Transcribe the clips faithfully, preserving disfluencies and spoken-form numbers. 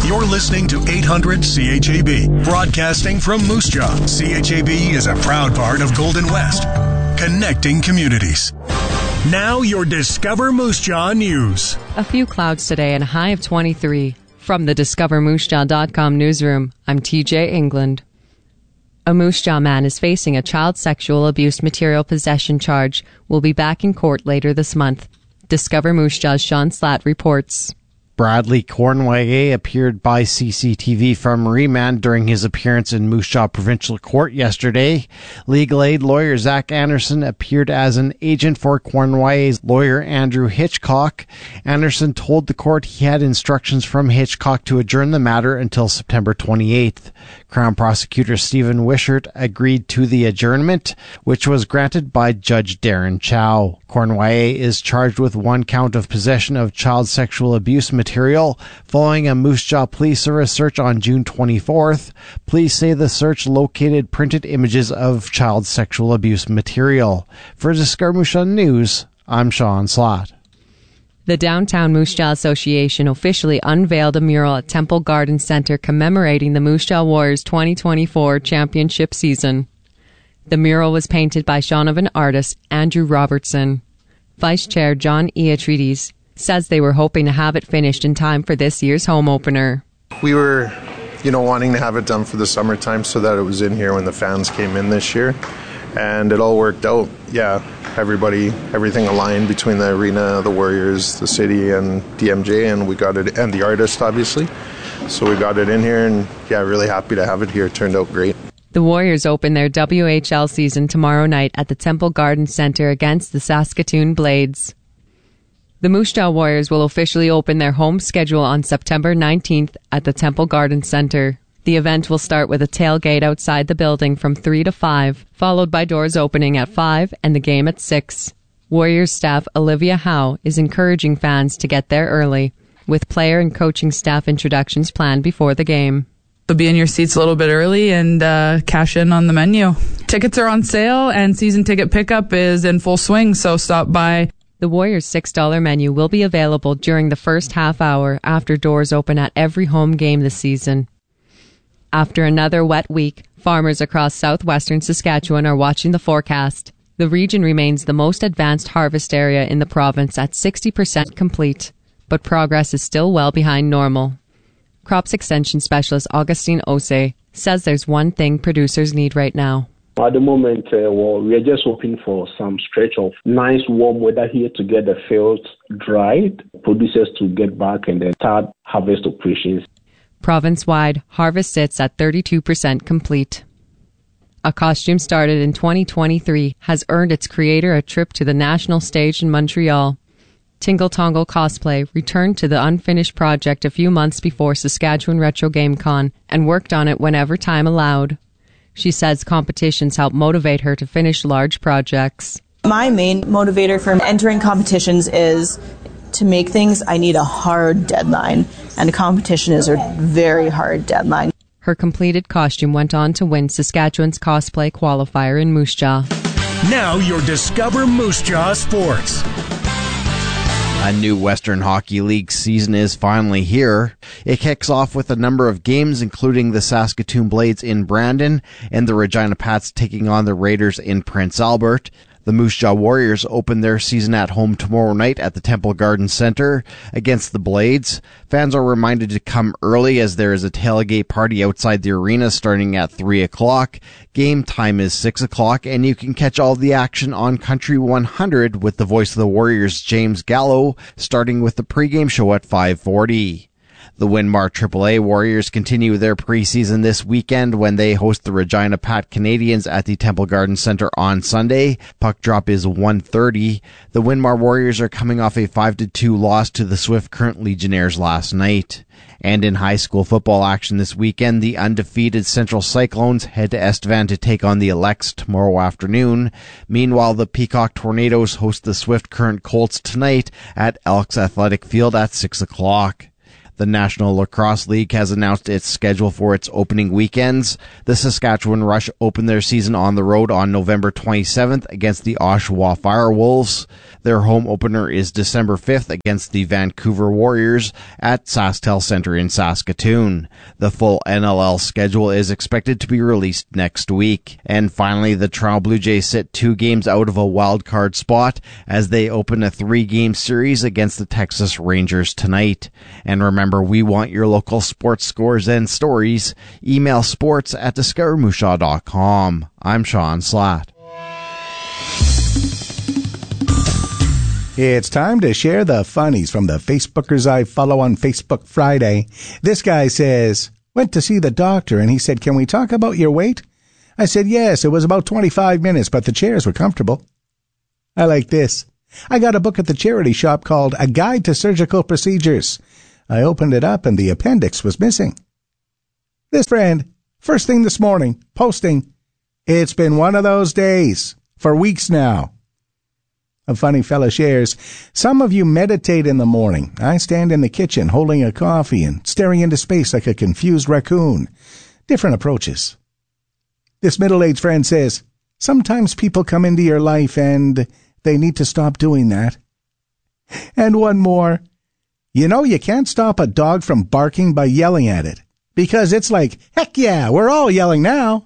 You're listening to eight hundred C H A B, broadcasting from Moose Jaw. C H A B is a proud part of Golden West, connecting communities. Now your Discover Moose Jaw news. A few clouds today and a high of twenty-three. From the discover moose jaw dot com newsroom, I'm T J England. A Moose Jaw man is facing a child sexual abuse material possession charge. Will be back in court later this month. Discover Moose Jaw's Sean Slatt reports. Bradley Cournoyer appeared by C C T V from remand during his appearance in Moose Jaw Provincial Court yesterday. Legal aid lawyer Zach Anderson appeared as an agent for Cournoyer's lawyer Andrew Hitchcock. Anderson told the court he had instructions from Hitchcock to adjourn the matter until September twenty-eighth. Crown Prosecutor Stephen Wishart agreed to the adjournment, which was granted by Judge Darren Chow. Cournoyer is charged with one count of possession of child sexual abuse material. Material following a Moose Jaw Police Service search on June twenty-fourth. Police say the search located printed images of child sexual abuse material. For Discover Moose Jaw News, I'm Sean Slatt. The Downtown Moose Jaw Association officially unveiled a mural at Temple Garden Centre commemorating the Moose Jaw Warriors twenty twenty-four championship season. The mural was painted by Shaunavon artist Andrew Robertson. Vice Chair John Eatrides says they were hoping to have it finished in time for this year's home opener. We were, you know, wanting to have it done for the summertime so that it was in here when the fans came in this year. And it all worked out. Yeah, everybody, everything aligned between the arena, the Warriors, the city, and D M J, and we got it, and the artist, obviously. So we got it in here, and yeah, really happy to have it here. It turned out great. The Warriors open their W H L season tomorrow night at the Temple Garden Centre against the Saskatoon Blades. The Moose Jaw Warriors will officially open their home schedule on September nineteenth at the Temple Garden Centre. The event will start with a tailgate outside the building from three to five, followed by doors opening at five and the game at six. Warriors staff Olivia Howe is encouraging fans to get there early, with player and coaching staff introductions planned before the game. So be in your seats a little bit early and uh, cash in on the menu. Tickets are on sale and season ticket pickup is in full swing, so stop by. The Warriors' six dollars menu will be available during the first half hour after doors open at every home game this season. After another wet week, farmers across southwestern Saskatchewan are watching the forecast. The region remains the most advanced harvest area in the province at sixty percent complete, but progress is still well behind normal. Crops Extension Specialist Augustine Ose says there's one thing producers need right now. At the moment, uh, well, we are just hoping for some stretch of nice warm weather here to get the fields dried, producers to get back and then start harvest operations. Province-wide, harvest sits at thirty-two percent complete. A costume started in twenty twenty-three has earned its creator a trip to the national stage in Montreal. Tingle Tongle Cosplay returned to the unfinished project a few months before Saskatchewan Retro Game Con and worked on it whenever time allowed. She says competitions help motivate her to finish large projects. My main motivator for entering competitions is to make things, I need a hard deadline, and a competition is a very hard deadline. Her completed costume went on to win Saskatchewan's cosplay qualifier in Moose Jaw. Now your Discover Moose Jaw Sports. A new Western Hockey League season is finally here. It kicks off with a number of games, including the Saskatoon Blades in Brandon and the Regina Pats taking on the Raiders in Prince Albert. The Moose Jaw Warriors open their season at home tomorrow night at the Temple Garden Centre against the Blades. Fans are reminded to come early as there is a tailgate party outside the arena starting at three o'clock. Game time is six o'clock, and you can catch all the action on Country one hundred with the voice of the Warriors, James Gallo, starting with the pregame show at five forty. The Winmar triple A Warriors continue their preseason this weekend when they host the Regina Pat Canadians at the Temple Garden Centre on Sunday. Puck drop is one thirty. The Winmar Warriors are coming off a five to two loss to the Swift Current Legionnaires last night. And in high school football action this weekend, the undefeated Central Cyclones head to Estevan to take on the Elects tomorrow afternoon. Meanwhile, the Peacock Tornadoes host the Swift Current Colts tonight at Elks Athletic Field at six o'clock. The National Lacrosse League has announced its schedule for its opening weekends. The Saskatchewan Rush opened their season on the road on November twenty-seventh against the Oshawa Firewolves. Their home opener is December fifth against the Vancouver Warriors at SaskTel Center in Saskatoon. The full N L L schedule is expected to be released next week. And finally, the Toronto Blue Jays sit two games out of a wild card spot as they open a three-game series against the Texas Rangers tonight. And remember, we want your local sports scores and stories. Email sports at discover moose jaw dot com. I'm Sean Slatt. It's time to share the funnies from the Facebookers I follow on Facebook Friday. This guy says, went to see the doctor and he said, can we talk about your weight? I said, yes, it was about twenty-five minutes, but the chairs were comfortable. I like this. I got a book at the charity shop called A Guide to Surgical Procedures. I opened it up and the appendix was missing. This friend, first thing this morning, posting, it's been one of those days, for weeks now. A funny fella shares, some of you meditate in the morning. I stand in the kitchen holding a coffee and staring into space like a confused raccoon. Different approaches. This middle-aged friend says, sometimes people come into your life and they need to stop doing that. And one more. You know you can't stop a dog from barking by yelling at it, because it's like, heck yeah, we're all yelling now.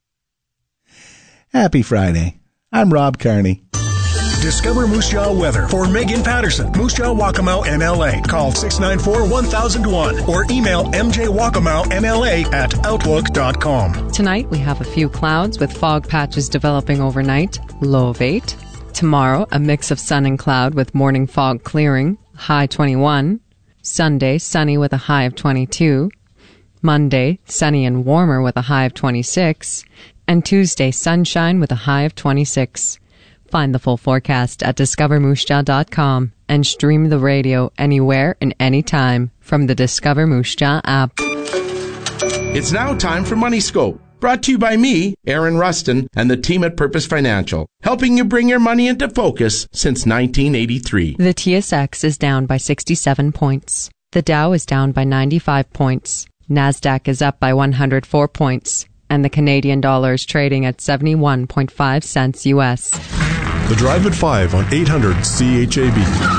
Happy Friday. I'm Rob Carney. Discover Moose Jaw weather for Megan Patterson, Moose Jaw Waccamaw M L A. Call six nine four, one thousand one or email m j waccamaw m l a at outlook dot com. Tonight we have a few clouds with fog patches developing overnight, low of eight. Tomorrow, a mix of sun and cloud with morning fog clearing, high twenty-one. Sunday, sunny with a high of twenty-two. Monday, sunny and warmer with a high of twenty-six. And Tuesday, sunshine with a high of twenty-six. Find the full forecast at discover moose jaw dot com and stream the radio anywhere and anytime from the Discover Moose Jaw app. It's now time for Money Scope. Brought to you by me, Aaron Rustin, and the team at Purpose Financial, helping you bring your money into focus since nineteen eighty-three. The T S X is down by sixty-seven points. The Dow is down by ninety-five points. NASDAQ is up by one hundred four points. And the Canadian dollar is trading at seventy-one point five cents U S. The Drive at five on eight hundred C H A B.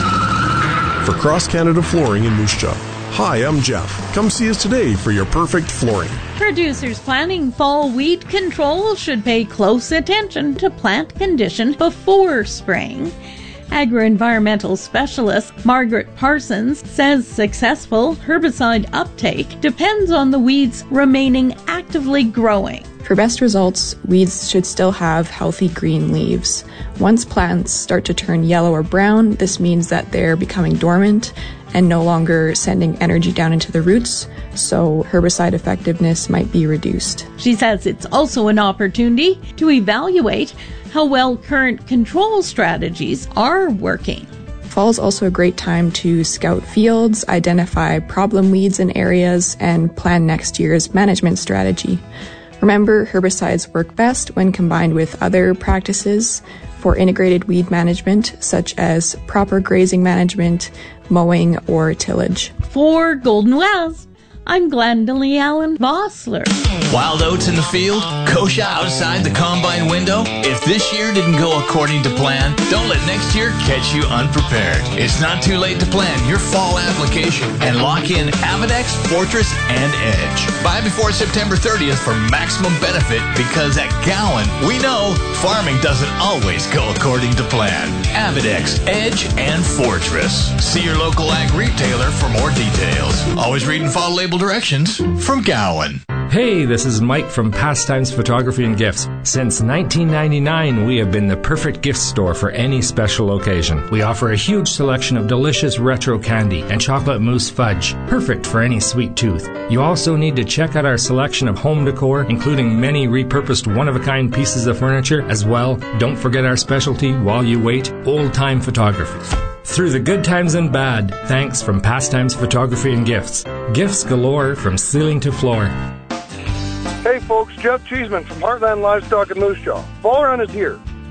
For Cross Canada Flooring in Moose Jaw. Hi, I'm Jeff. Come see us today for your perfect flooring. Producers planning fall weed control should pay close attention to plant condition before spraying. Agro-environmental specialist Margaret Parsons says successful herbicide uptake depends on the weeds remaining actively growing. For best results, weeds should still have healthy green leaves. Once plants start to turn yellow or brown, this means that they're becoming dormant and no longer sending energy down into the roots, so herbicide effectiveness might be reduced. She says it's also an opportunity to evaluate how well current control strategies are working. Fall is also a great time to scout fields, identify problem weeds in areas, and plan next year's management strategy. Remember, herbicides work best when combined with other practices for integrated weed management, such as proper grazing management, mowing, or tillage. For Golden West, I'm Glendalee Allen Vossler. Wild oats in the field, kochia outside the combine window. If this year didn't go according to plan, don't let next year catch you unprepared. It's not too late to plan your fall application and lock in Avidex, Fortress, and Edge. Buy before September thirtieth for maximum benefit, because at Gowan, we know farming doesn't always go according to plan. Avidex, Edge, and Fortress. See your local ag retailer for more details. Always read and follow label directions from Gowan. Hey, this is Mike from Pastimes Photography and Gifts. Since nineteen ninety-nine, we have been the perfect gift store for any special occasion. We offer a huge selection of delicious retro candy and chocolate mousse fudge, perfect for any sweet tooth. You also need to check out our selection of home decor, including many repurposed one-of-a-kind pieces of furniture. As well, don't forget our specialty while you wait, old-time photography. Through the good times and bad, thanks from Pastimes Photography and Gifts. Gifts galore from ceiling to floor. Hey folks, Jeff Cheeseman from Heartland Livestock in Moose Jaw. Fall run is here.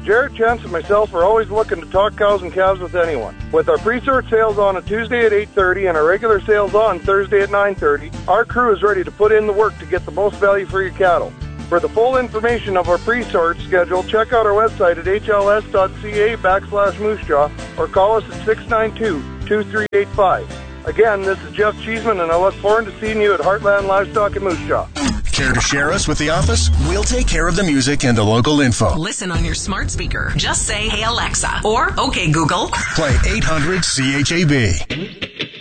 Jared Chance and myself are always looking to talk cows and calves with anyone. With our pre-sort sales on a Tuesday at eight thirty and our regular sales on Thursday at nine thirty, our crew is ready to put in the work to get the most value for your cattle. For the full information of our pre-sort schedule, check out our website at h l s dot c a backslash moose jaw or call us at six nine two, two three eight five. Again, this is Jeff Cheeseman, and I look forward to seeing you at Heartland Livestock in Moose Jaw. Care to share us with the office? We'll take care of the music and the local info. Listen on your smart speaker. Just say, "Hey Alexa," or "Okay Google." Play eight hundred C H A B.